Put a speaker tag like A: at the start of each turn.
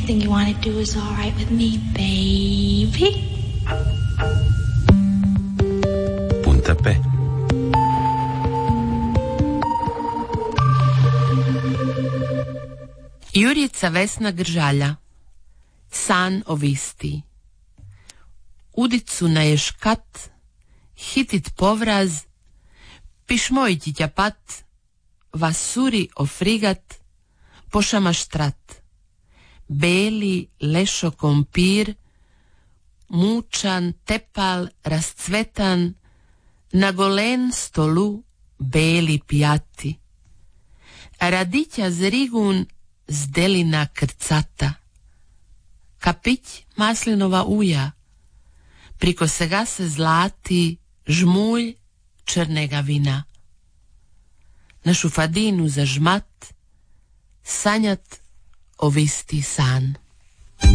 A: Anything you want to do is all right with me, baby.
B: Punta P.
C: Jurica Vesna Gržalja. San o visti. Udicu na ješkat, hitit povraz, pišmojiti ťapat, vasuri o frigat, pošamaštrat. Beli lešo kompir, mučan, tepal, rascvetan, na golen stolu beli pijati. Radića zrigun zdelina krcata. Kapić maslinova uja, priko sega se zlati žmulj črnega vina. Na šufadinu za žmat sanjat o visti san.